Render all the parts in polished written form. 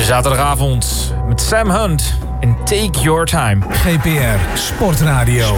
Zaterdagavond met Sam Hunt en Take Your Time. GPR Sportradio.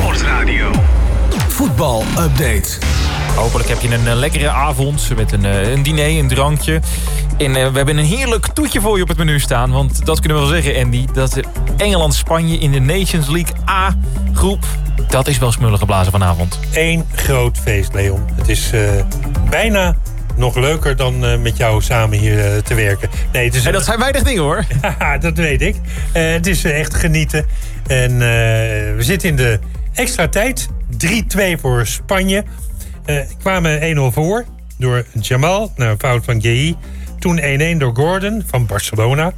Voetbal update. Hopelijk heb je een lekkere avond met een diner, een drankje. En we hebben een heerlijk toetje voor je op het menu staan. Want dat kunnen we wel zeggen, Andy. Dat Engeland-Spanje in de Nations League A-groep. Dat is wel smullen geblazen vanavond. Eén groot feest, Leon. Het is bijna nog leuker dan met jou samen hier te werken. Nee, het is, dat zijn weinig dingen, hoor. Ja, dat weet ik. Het is echt genieten. En we zitten in de extra tijd. 3-2 voor Spanje. Kwamen 1-0 voor door Jamal, na een fout van Gueye. Toen 1-1 door Gordon van Barcelona.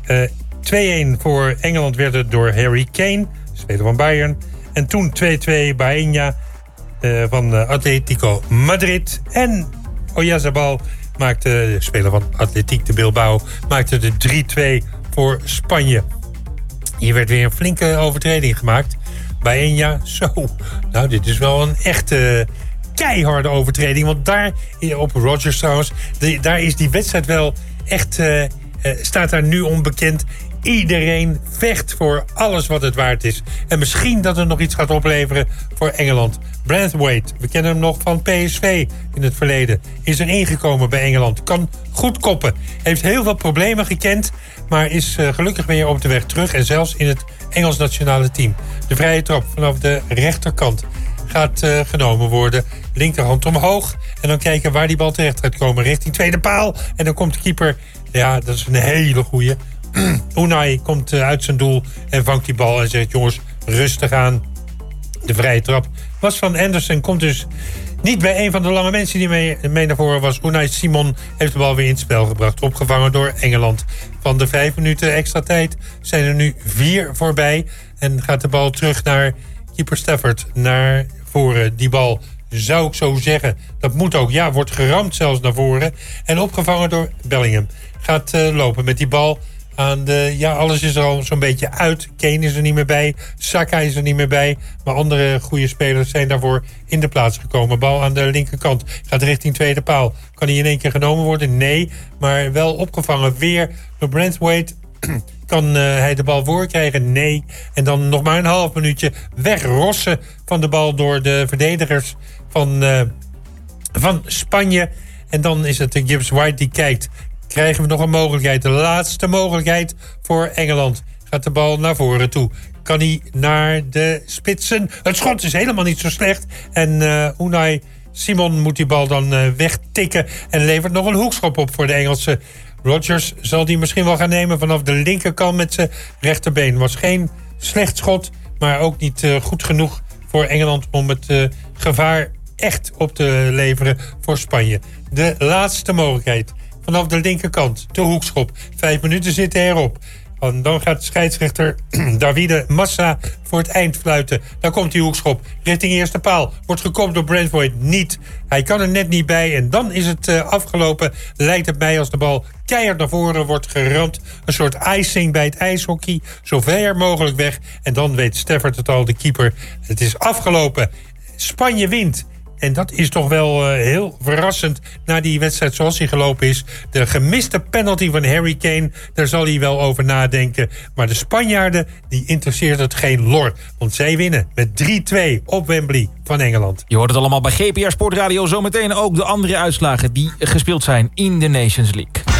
2-1 voor Engeland werd het door Harry Kane, speler van Bayern. En toen 2-2 Baena van Atletico Madrid. En Oyarzabal maakte, de speler van Athletic de Bilbao, maakte de 3-2 voor Spanje. Hier werd weer een flinke overtreding gemaakt. Baena, nou, dit is wel een echte keiharde overtreding. Want daar, op Rodgers trouwens, daar is die wedstrijd wel echt, staat daar nu onbekend. Iedereen vecht voor alles wat het waard is. En misschien dat het nog iets gaat opleveren voor Engeland. Braithwaite, we kennen hem nog van PSV in het verleden. Is er ingekomen bij Engeland. Kan goed koppen. Heeft heel veel problemen gekend. Maar is gelukkig weer op de weg terug. En zelfs in het Engels nationale team. De vrije trap vanaf de rechterkant gaat genomen worden. Linkerhand omhoog. En dan kijken waar die bal terecht gaat komen. Richting tweede paal. En dan komt de keeper. Ja, dat is een hele goeie. Unai komt uit zijn doel en vangt die bal en zegt: jongens, rustig aan. De vrije trap was van Anderson. Komt dus niet bij een van de lange mensen die mee naar voren was. Unai Simon heeft de bal weer in het spel gebracht. Opgevangen door Engeland. Van de 5 minuten extra tijd zijn er nu 4 voorbij. En gaat de bal terug naar keeper Stafford. Naar voren. Die bal, zou ik zo zeggen, dat moet ook. Ja, wordt geramd zelfs naar voren. En opgevangen door Bellingham. Gaat lopen met die bal. Alles is er al zo'n beetje uit. Kane is er niet meer bij. Saka is er niet meer bij. Maar andere goede spelers zijn daarvoor in de plaats gekomen. Bal aan de linkerkant. Gaat richting tweede paal. Kan hij in één keer genomen worden? Nee. Maar wel opgevangen weer door Braithwaite. Kan hij de bal voorkrijgen? Nee. En dan nog maar een half minuutje wegrossen van de bal door de verdedigers van Spanje. En dan is het Gibbs White die kijkt. Krijgen we nog een mogelijkheid. De laatste mogelijkheid voor Engeland. Gaat de bal naar voren toe. Kan hij naar de spitsen. Het schot is helemaal niet zo slecht. En Unai Simon moet die bal dan wegtikken. En levert nog een hoekschop op voor de Engelsen. Rodgers zal die misschien wel gaan nemen vanaf de linkerkant met zijn rechterbeen. Was geen slecht schot, maar ook niet goed genoeg voor Engeland om het gevaar echt op te leveren voor Spanje. De laatste mogelijkheid. Vanaf de linkerkant, de hoekschop. 5 minuten zitten erop. En dan gaat de scheidsrechter Davide Massa voor het eind fluiten. Dan komt die hoekschop richting eerste paal. Wordt gekopt door Braithwaite. Niet. Hij kan er net niet bij. En dan is het afgelopen. Lijkt het mij als de bal keihard naar voren wordt geramd. Een soort icing bij het ijshockey. Zo ver mogelijk weg. En dan weet Stafford het al, de keeper. Het is afgelopen. Spanje wint. En dat is toch wel heel verrassend na die wedstrijd zoals hij gelopen is. De gemiste penalty van Harry Kane, daar zal hij wel over nadenken. Maar de Spanjaarden, die interesseert het geen lor. Want zij winnen met 3-2 op Wembley van Engeland. Je hoort het allemaal bij GPR Sportradio. Zometeen ook de andere uitslagen die gespeeld zijn in de Nations League.